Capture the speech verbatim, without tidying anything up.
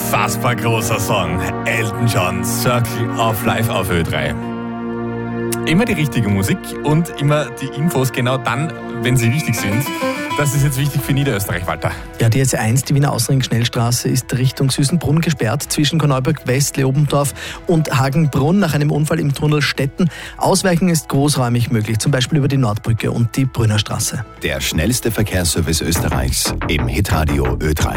Unfassbar großer Song. Elton John, Circle of Life auf Ö drei. Immer die richtige Musik und immer die Infos genau dann, wenn sie richtig sind. Das ist jetzt wichtig für Niederösterreich, Walter. Ja, die S eins, die Wiener Außenring-Schnellstraße, ist Richtung Süßenbrunn gesperrt zwischen Korneuburg West, Leobendorf und Hagenbrunn nach einem Unfall im Tunnel Stetten. Ausweichen ist großräumig möglich, zum Beispiel über die Nordbrücke und die Brünnerstraße. Der schnellste Verkehrsservice Österreichs im Hitradio Ö drei.